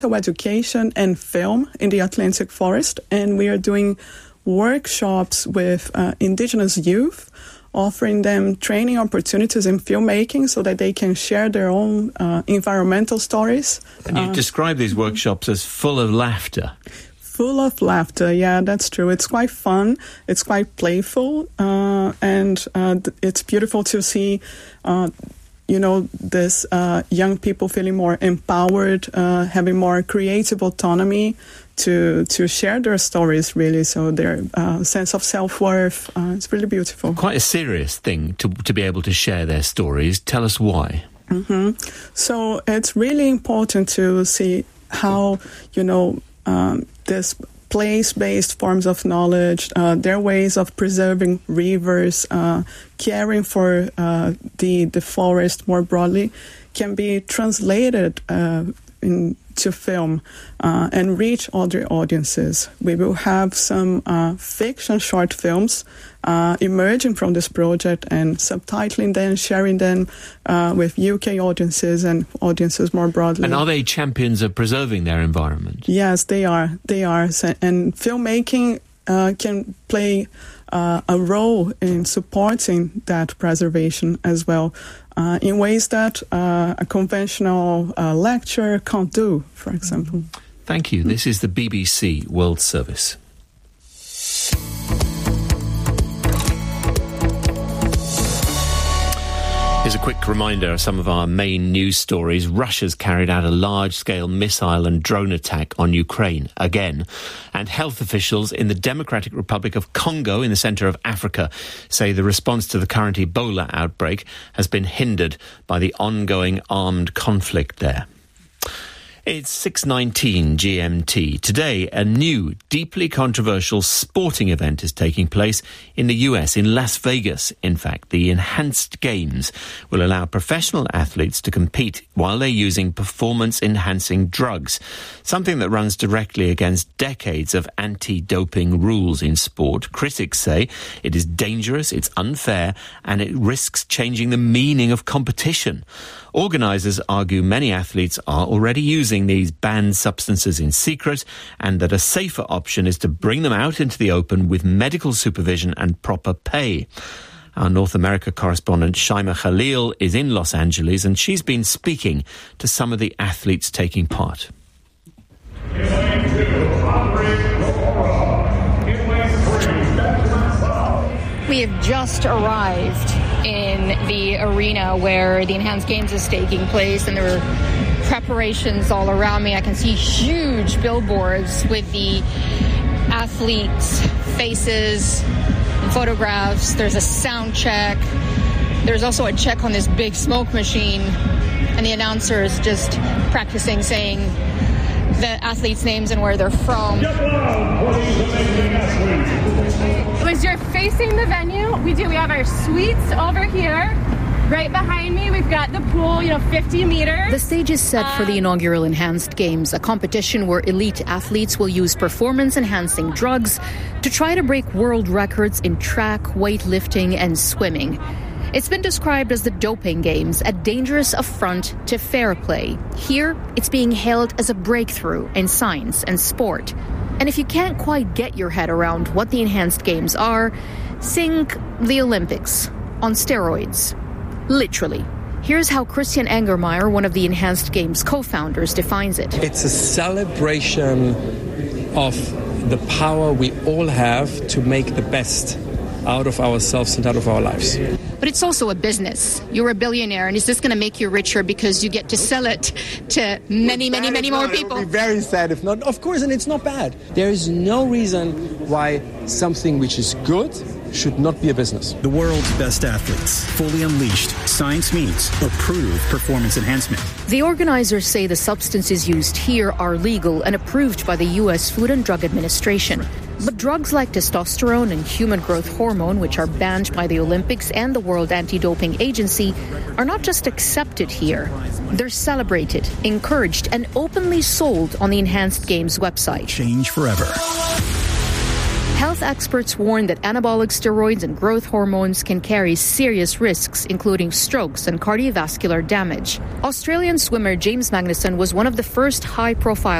education and film in the Atlantic Forest, and we are doing workshops with indigenous youth, offering them training opportunities in filmmaking so that they can share their own environmental stories. And you describe these workshops as full of laughter. Full of laughter, yeah, that's true. It's quite fun, it's quite playful, and it's beautiful to see this young people feeling more empowered, having more creative autonomy to share their stories, really. So their sense of self-worth, it's really beautiful. Quite a serious thing to be able to share their stories. Tell us why. Mm-hmm. So it's really important to see how, this place-based forms of knowledge, their ways of preserving rivers, caring for the forest more broadly, can be translated into film and reach other audiences. We will have some fiction short films emerging from this project and subtitling them, sharing them with UK audiences and audiences more broadly. And are they champions of preserving their environment? Yes, they are. And filmmaking can play a role in supporting that preservation as well, in ways that a conventional lecture can't do, for example. Thank you. This is the BBC World Service. Here's a quick reminder of some of our main news stories. Russia's carried out a large-scale missile and drone attack on Ukraine again. And health officials in the Democratic Republic of Congo in the centre of Africa say the response to the current Ebola outbreak has been hindered by the ongoing armed conflict there. It's 6:19 GMT. Today, a new, deeply controversial sporting event is taking place in the US, in Las Vegas. In fact, the Enhanced Games will allow professional athletes to compete while they're using performance-enhancing drugs, something that runs directly against decades of anti-doping rules in sport. Critics say it is dangerous, it's unfair, and it risks changing the meaning of competition. Organisers argue many athletes are already using these banned substances in secret, and that a safer option is to bring them out into the open with medical supervision and proper pay. Our North America correspondent Shaima Khalil is in Los Angeles, and she's been speaking to some of the athletes taking part. We have just arrived in the arena where the Enhanced Games is taking place, and there are preparations all around me. I can see huge billboards with the athletes' faces and photographs. There's a sound check. There's also a check on this big smoke machine, and the announcer is just practicing saying the athletes' names and where they're from. As you're facing the venue, we have our suites over here. Right behind me, we've got the pool, 50 meters. The stage is set for the inaugural Enhanced Games, a competition where elite athletes will use performance-enhancing drugs to try to break world records in track, weightlifting, and swimming. It's been described as the Doping Games, a dangerous affront to fair play. Here, it's being hailed as a breakthrough in science and sport. And if you can't quite get your head around what the Enhanced Games are, think the Olympics on steroids. Literally. Here's how Christian Angermeyer, one of the Enhanced Games co-founders, defines it. It's a celebration of the power we all have to make the best out of ourselves and out of our lives. But it's also a business. You're a billionaire, and is this going to make you richer because you get to sell it to many more people? It would be very sad if not. Of course, and it's not bad. There is no reason why something which is good should not be a business. The world's best athletes, fully unleashed. Science meets approved performance enhancement. The organizers say the substances used here are legal and approved by the U.S. Food and Drug Administration. But drugs like testosterone and human growth hormone, which are banned by the Olympics and the World Anti-Doping Agency, are not just accepted here. They're celebrated, encouraged, and openly sold on the Enhanced Games website. Change forever. Health experts warn that anabolic steroids and growth hormones can carry serious risks, including strokes and cardiovascular damage. Australian swimmer James Magnussen was one of the first high-profile